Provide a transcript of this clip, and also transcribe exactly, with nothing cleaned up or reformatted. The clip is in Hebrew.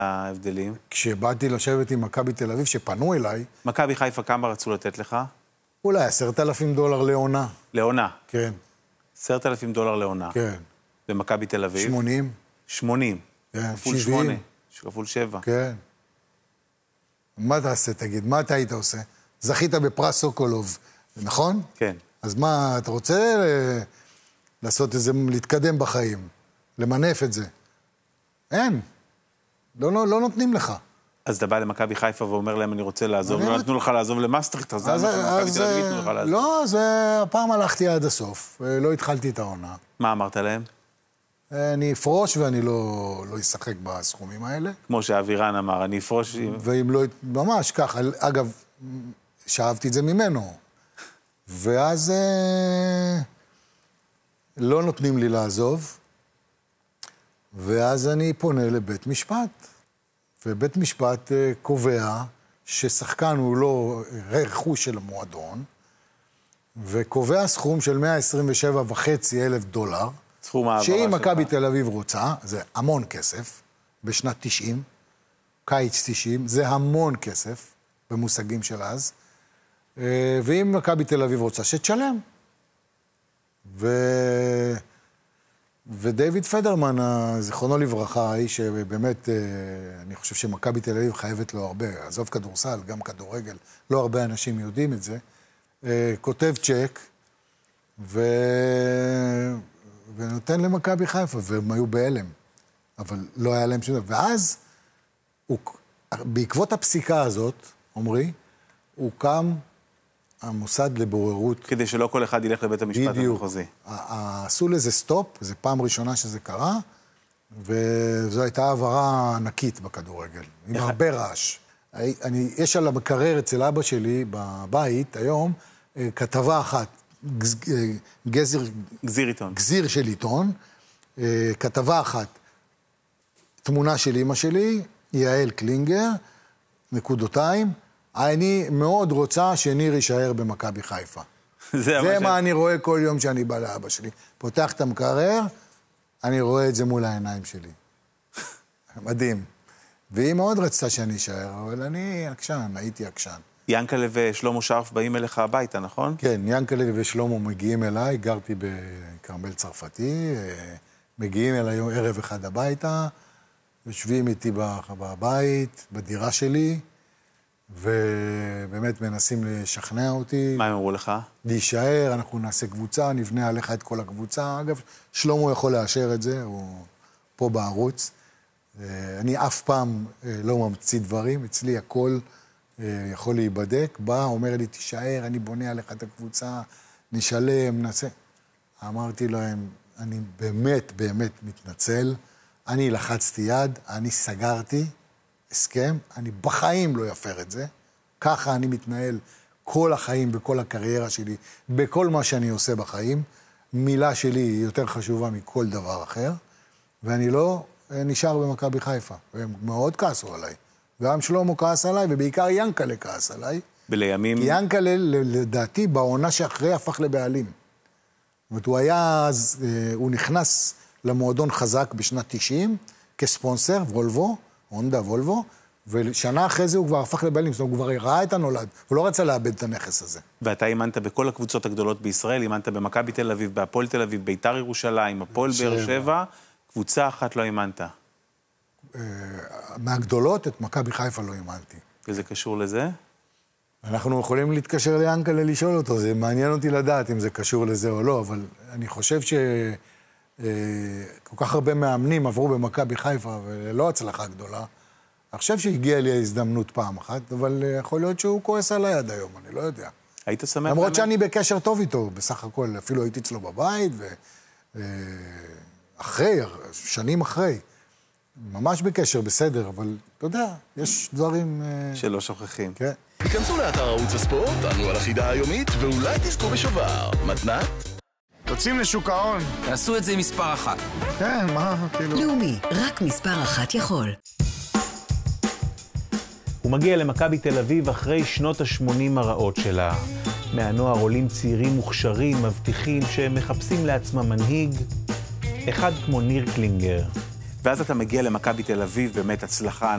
ההבדלים? כשבאתי לשבת עם מכבי תל אביב, שפנו אליי... מכבי חיפה כמה רצו לתת לך? אולי עשרת אלפים דולר לעונה. לעונה? כן. עשרת אלפים דולר לעונה. כן. במכבי תל אביב? שמונים. שמונים? כן, כפול שמונה. כפול שבע. כן. מה תעשה, תגיד? מה אתה היית עושה? זכית בפרס סוקולוב, נכון? כן. אז מה, אתה רוצה לעשות איזה, להתקדם בחיים? למנף את זה? אין. לא, לא, לא נותנים לך. אז אתה בא למכבי חיפה ואומר להם, אני רוצה לעזוב, לא נתנו לך לעזוב למאסטריכט, אז מכבי תל אביב נתנו לך לעזוב. לא, אז הפעם הלכתי עד הסוף, לא התחלתי את העונה. מה אמרת להם? אני אפרוש ואני לא, לא אשחק בסכומים האלה. כמו שאבירן אמר, אני אפרוש... ואם לא, ממש ככה, אגב, שאהבתי את זה ממנו. ואז אה, לא נותנים לי לעזוב, ואז אני פונה לבית משפט. ובית משפט אה, קובע ששחקן הוא לא רכוש של המועדון, וקובע סכום של מאה עשרים ושבע וחצי אלף דולר, סכום העברה שאם שלך. מכבי תל אביב רוצה, זה המון כסף, בשנת תשעים, קיץ תשעים, זה המון כסף, במושגים של אז, ואם מכבי תל אביב רוצה, שתשלם. ו... ודייוויד פדרמן, זיכרונו לברכה, האיש שבאמת, אני חושב שמכבי תל אביב חייבת לו הרבה, עזוב כדורסל, גם כדורגל, לא הרבה אנשים יודעים את זה, כותב צ'ק, ו... ונותן למכבי חיפה, והם היו בהלם, אבל לא היה להם שום דבר. ואז, הוא... בעקבות הפסיקה הזאת, אומרי, הוקם המוסד לבוררות. כדי שלא כל אחד ילך לבית המשפט המחוזי. עשו לזה סטופ, זו פעם ראשונה שזה קרה, וזו הייתה העברה ענקית בכדורגל, עם הרבה רעש. אני, יש על המקרר אצל אבא שלי בבית היום, כתבה אחת, גזר... גזיר עיתון. גזיר של עיתון, כתבה אחת, תמונה של אמא שלי, יעל קלינגר, נקודותיים, אני מאוד רוצה שניר יישאר במכבי חיפה. זה, זה מה אני רואה כל יום שאני בא לאבא שלי. פותח את המקרר, אני רואה את זה מול העיניים שלי. מדהים. והיא מאוד רצתה שאני אשאר, אבל אני עקשן, הייתי עקשן. ינקלה ושלמה שרף באים אליך הביתה, נכון? כן, ינקלה ושלמה מגיעים אליי, גרתי בקרמל צרפתי, מגיעים אליי ערב אחד הביתה, יושבים איתי בבית, בדירה שלי, ובאמת מנסים לשכנע אותי. מה הם אמרו לך? להישאר, אנחנו נעשה קבוצה, נבנה עליך את כל הקבוצה. אגב, שלמה יכול לאשר את זה, הוא פה בערוץ. אני אף פעם לא ממציא דברים, אצלי הכל יכול להיבדק. בא, אומר לי, תישאר, אני בונה עליך את הקבוצה, נשלם, נעשה. אמרתי להם, אני באמת, באמת מתנצל. אני לחצתי יד, אני סגרתי הסכם, אני בחיים לא יפר את זה. ככה אני מתנהל כל החיים, בכל הקריירה שלי, בכל מה שאני עושה בחיים. מילה שלי היא יותר חשובה מכל דבר אחר, ואני לא נשאר במכבי חיפה. והם מאוד כעסו עליי. גם שלמה כעס עליי, ובעיקר ינקלה כעס עליי. בימים... כי ינקלה, לדעתי, בעונה שאחרי הפך לבעלים. זאת אומרת, הוא היה אז, הוא נכנס למועדון חזק בשנת תשעים, כספונסר, וולבו, הונדה וולבו, ושנה אחרי זה הוא כבר הפך לבעלים, זאת אומרת, הוא כבר ראה את הנולד, הוא לא רצה לאבד את הנכס הזה. ואתה אימנת בכל הקבוצות הגדולות בישראל, אימנת במכבי תל אביב, בהפועל תל אביב, ביתר ירושלים, הפועל באר שבע, קבוצה אחת לא אימנת. מהגדולות, את מכבי חיפה לא אימנתי. וזה קשור לזה? אנחנו יכולים להתקשר ליאנקלה לשאול אותו, זה מעניין אותי לדעת אם זה קשור לזה או לא, אבל אני חושב ש... כל כך הרבה מאמנים עברו במכבי חיפה, ולא הצלחה גדולה. אני חושב שהגיעה לי ההזדמנות פעם אחת, אבל יכול להיות שהוא כועס עליי עד היום, אני לא יודע. היית שמח? למרות שאני בקשר טוב איתו, בסך הכל, אפילו הייתי אצלו בבית, ואחרי, שנים אחרי, ממש בקשר, בסדר, אבל אתה יודע, יש דברים... שלא שוכחים. כן. היכנסו לאתר ערוץ הספורט, ענו על החידה היומית, ואולי תזכו בשובר. מתנת? יוצאים לשוק ההון. תעשו את זה עם מספר אחת. כן, מה, כאילו... לאומי, רק מספר אחת יכול. הוא מגיע למכבי תל אביב אחרי שנות ה-שמונים הרעות שלה. מהנוער עולים צעירים מוכשרים, מבטיחים, שמחפשים לעצמם מנהיג. אחד כמו ניר קלינגר. ואז אתה מגיע למכבי תל אביב, באמת הצלחה